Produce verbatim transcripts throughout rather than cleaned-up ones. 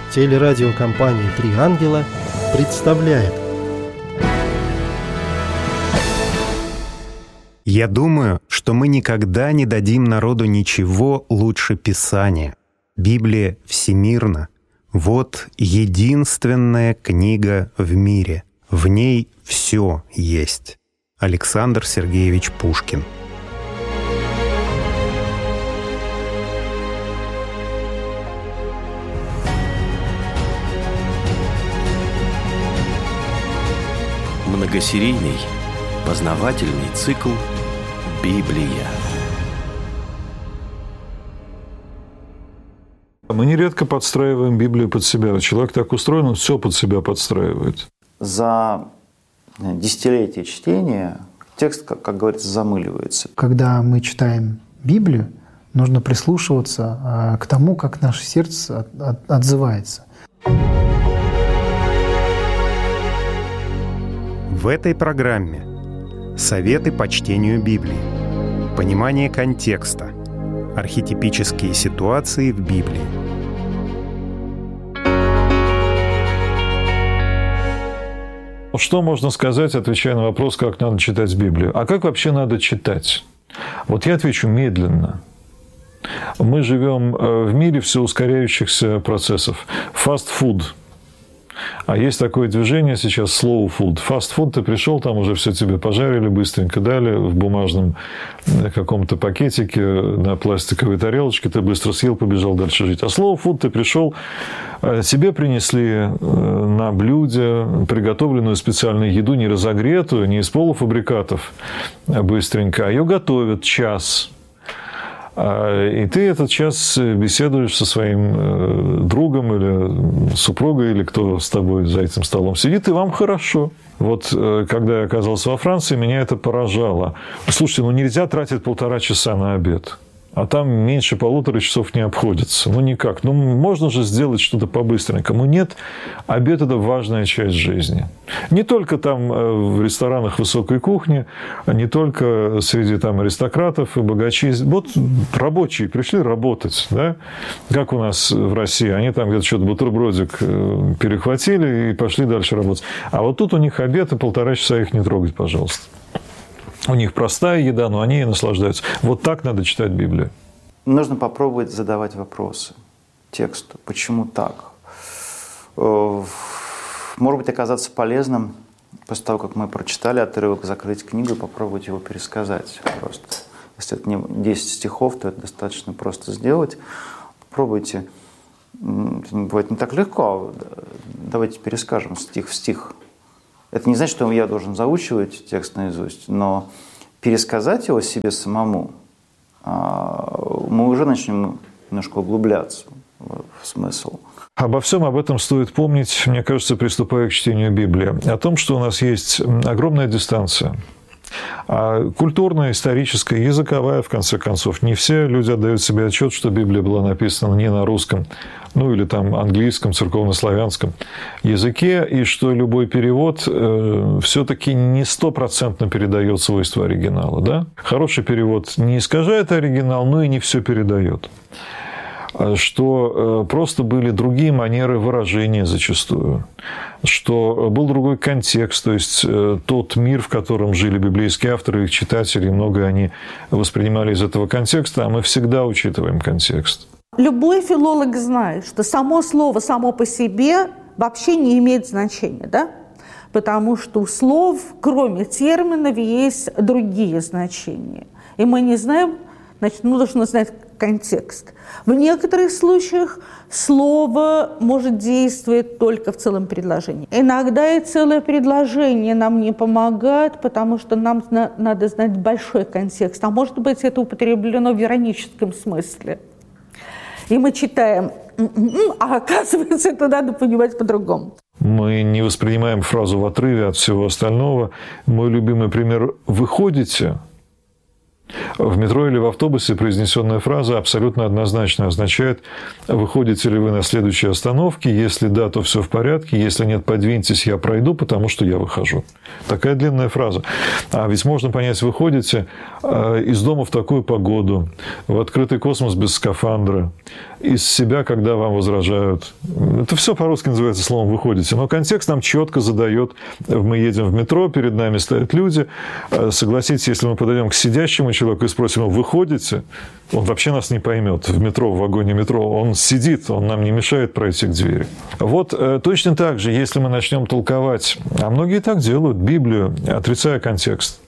Телерадиокомпания «Три ангела» представляет. Я думаю, что мы никогда не дадим народу ничего лучше Писания. Библия всемирна. Вот единственная книга в мире. В ней все есть. Александр Сергеевич Пушкин. Многосерийный познавательный цикл «Библия». Мы нередко подстраиваем Библию под себя. Человек так устроен, он все под себя подстраивает. За десятилетия чтения текст, как, как говорится, замыливается. Когда мы читаем Библию, нужно прислушиваться к тому, как наше сердце от, от, отзывается. В этой программе советы по чтению Библии, понимание контекста, архетипические ситуации в Библии. Что можно сказать, отвечая на вопрос, как надо читать Библию? А как вообще надо читать? Вот я отвечу медленно. Мы живем в мире все ускоряющихся процессов. Fast food. А есть такое движение сейчас slow food. Fast food, ты пришел, там уже все тебе пожарили, быстренько дали в бумажном каком-то пакетике на пластиковой тарелочке, ты быстро съел, побежал дальше жить. А slow food, ты пришел, тебе принесли на блюде приготовленную специальную еду, не разогретую, не из полуфабрикатов быстренько, а ее готовят час. И ты этот час беседуешь со своим другом или супругой, или кто с тобой за этим столом сидит, и вам хорошо. Вот когда я оказался во Франции, меня это поражало. Слушайте, ну нельзя тратить полтора часа на обед. А там меньше полутора часов не обходится. Ну, никак. Ну, можно же сделать что-то по-быстренькому. Нет, обед – это важная часть жизни. Не только там в ресторанах высокой кухни, не только среди там аристократов и богачей. Вот рабочие пришли работать, да? Как у нас в России. Они там где-то что-то бутербродик перехватили и пошли дальше работать. А вот тут у них обед, и полтора часа их не трогать, пожалуйста. У них простая еда, но они ей наслаждаются. Вот так надо читать Библию. Нужно попробовать задавать вопросы тексту. Почему так? Может быть, оказаться полезным после того, как мы прочитали отрывок, закрыть книгу и попробовать его пересказать. Просто. Если это не десять стихов, то это достаточно просто сделать. Попробуйте. Это бывает не так легко. Давайте перескажем стих в стих. Это не значит, что я должен заучивать текст наизусть, но пересказать его себе самому, мы уже начнем немножко углубляться в смысл. Обо всем об этом стоит помнить, мне кажется, приступая к чтению Библии. О том, что у нас есть огромная дистанция. А культурная, историческая, языковая, в конце концов. Не все люди отдают себе отчет, что Библия была написана не на русском, ну или там английском, церковнославянском языке, и что любой перевод э, все-таки не стопроцентно передает свойства оригинала. Да? Хороший перевод не искажает оригинал, но и не все передает. Что просто были другие манеры выражения зачастую, что был другой контекст, то есть тот мир, в котором жили библейские авторы, их читатели, многое они воспринимали из этого контекста, а мы всегда учитываем контекст. Любой филолог знает, что само слово само по себе вообще не имеет значения, да? Потому что у слов, кроме терминов, есть другие значения. И мы не знаем, значит, ну, нужно знать контекст. В некоторых случаях слово может действовать только в целом предложении. Иногда и целое предложение нам не помогает, потому что нам надо знать большой контекст. А может быть, это употреблено в ироническом смысле. И мы читаем, а оказывается, это надо понимать по-другому. Мы не воспринимаем фразу в отрыве от всего остального. Мой любимый пример «выходите». В метро или в автобусе произнесенная фраза абсолютно однозначно означает: выходите ли вы на следующей остановке, если да, то все в порядке, если нет, подвиньтесь, я пройду, потому что я выхожу. Такая длинная фраза. А ведь можно понять: выходите из дома в такую погоду, в открытый космос без скафандра, из себя, когда вам возражают. Это все по-русски называется словом «выходите». Но контекст нам четко задает: мы едем в метро, перед нами стоят люди. Согласитесь, если мы подойдем к сидящему человеку и спросим его: выходите, он вообще нас не поймет. В метро, в вагоне метро он сидит, он нам не мешает пройти к двери. Вот точно так же, если мы начнем толковать, а многие так делают, Библию, отрицая контекст,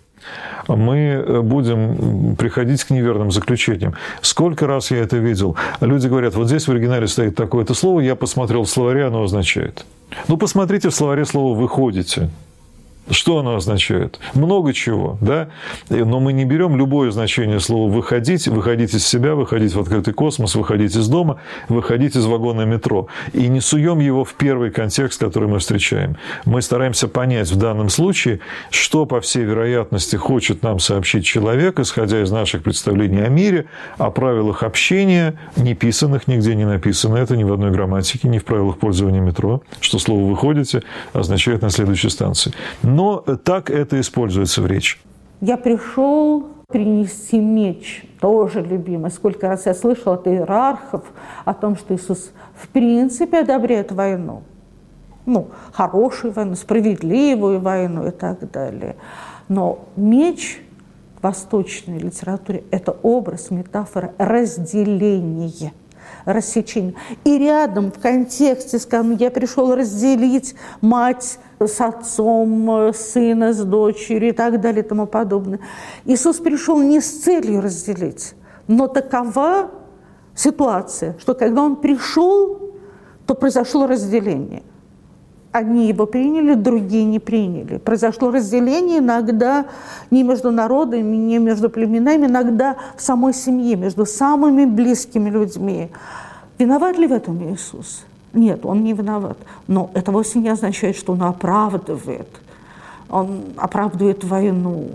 мы будем приходить к неверным заключениям. Сколько раз я это видел. Люди говорят: вот здесь в оригинале стоит такое-то слово, я посмотрел в словаре, оно означает. Ну, посмотрите в словаре слово «выходите». Что оно означает? Много чего, да? Но мы не берем любое значение слова «выходить», выходить из себя, выходить в открытый космос, выходить из дома, выходить из вагона метро. И не суем его в первый контекст, который мы встречаем. Мы стараемся понять в данном случае, что, по всей вероятности, хочет нам сообщить человек, исходя из наших представлений о мире, о правилах общения, не писанных, нигде не написано это, ни в одной грамматике, ни в правилах пользования метро, что слово «выходите» означает на следующей станции. Но так это используется в речи. Я пришел принести меч, тоже любимый. Сколько раз я слышала от иерархов о том, что Иисус в принципе одобряет войну. Ну, хорошую войну, справедливую войну и так далее. Но меч в восточной литературе – это образ, метафора разделения. Рассечение. И рядом в контексте сказано: я пришел разделить мать с отцом, сына с дочерью и так далее и тому подобное. Иисус пришел не с целью разделить, но такова ситуация, что когда Он пришел, то произошло разделение. Одни его приняли, другие не приняли. Произошло разделение иногда не между народами, не между племенами, иногда в самой семье, между самыми близкими людьми. Виноват ли в этом Иисус? Нет, Он не виноват. Но это вовсе не означает, что Он оправдывает. Он оправдывает войну.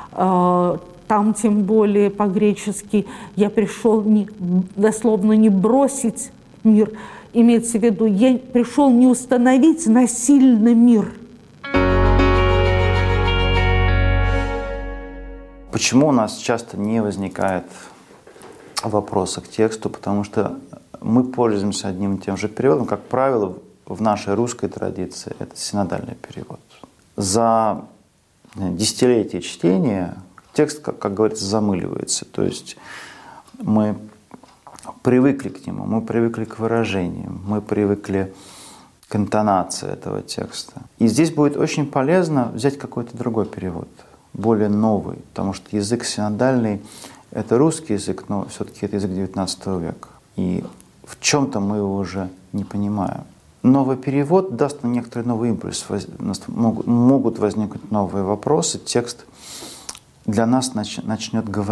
Там, тем более, по-гречески «я пришел не, дословно не бросить мир», имеется в виду, я пришел не установить насильно мир. Почему у нас часто не возникает вопроса к тексту? Потому что мы пользуемся одним и тем же переводом. Как правило, в нашей русской традиции это синодальный перевод. За десятилетия чтения текст, как, как говорится, замыливается. То есть мы привыкли к нему, мы привыкли к выражениям, мы привыкли к интонации этого текста. И здесь будет очень полезно взять какой-то другой перевод, более новый, потому что язык синодальный – это русский язык, но все-таки это язык девятнадцатого века. И в чем-то мы его уже не понимаем. Новый перевод даст нам некоторый новый импульс, могут возникнуть новые вопросы, текст для нас начнет говорить.